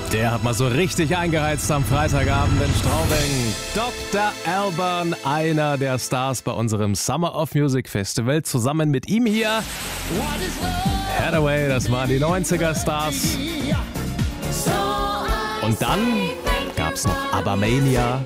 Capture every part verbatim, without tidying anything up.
Der hat mal so richtig eingeheizt am Freitagabend in Straubing. Doktor Alban, einer der Stars bei unserem Summer of Music Festival. Zusammen mit ihm hier Hathaway, das waren die neunziger Stars. Und dann gab's noch ABBA-Mania.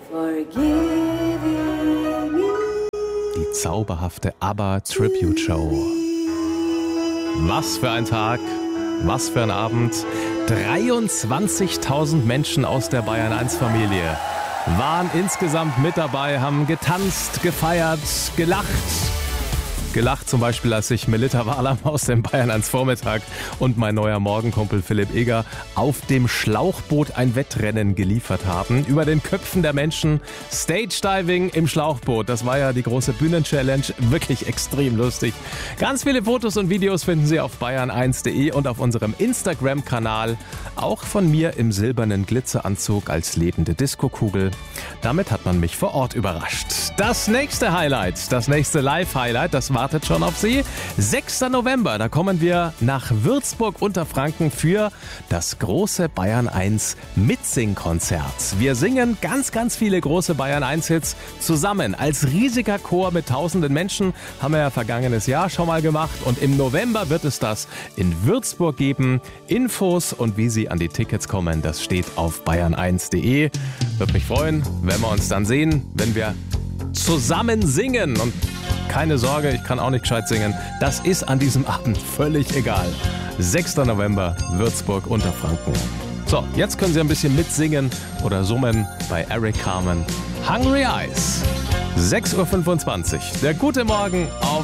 Die zauberhafte ABBA Tribute Show. Was für ein Tag, was für ein Abend. dreiundzwanzigtausend Menschen aus der Bayern eins Familie waren insgesamt mit dabei, haben getanzt, gefeiert, gelacht. Gelacht zum Beispiel, als sich Melitta Walam aus dem Bayern eins Vormittag und mein neuer Morgenkumpel Philipp Eger auf dem Schlauchboot ein Wettrennen geliefert haben. Über den Köpfen der Menschen Stage Diving im Schlauchboot. Das war ja die große Bühnenchallenge. Wirklich extrem lustig. Ganz viele Fotos und Videos finden Sie auf bayern eins punkt de und auf unserem Instagram-Kanal. Auch von mir im silbernen Glitzeranzug als lebende Diskokugel. Damit hat man mich vor Ort überrascht. Das nächste Highlight, das nächste Live-Highlight, das war wartet schon auf Sie. sechster November, da kommen wir nach Würzburg unter Franken für das große Bayern eins Mitsing-Konzert. Wir singen ganz, ganz viele große Bayern eins Hits zusammen als riesiger Chor mit tausenden Menschen. Haben wir ja vergangenes Jahr schon mal gemacht und im November wird es das in Würzburg geben. Infos und wie Sie an die Tickets kommen, das steht auf bayern eins punkt de. Würde mich freuen, wenn wir uns dann sehen, wenn wir zusammen singen. Und keine Sorge, ich kann auch nicht gescheit singen. Das ist an diesem Abend völlig egal. sechster November, Würzburg unter Franken. So, jetzt können Sie ein bisschen mitsingen oder summen bei Eric Carmen. Hungry Eyes. sechs Uhr fünfundzwanzig. Der gute Morgen auf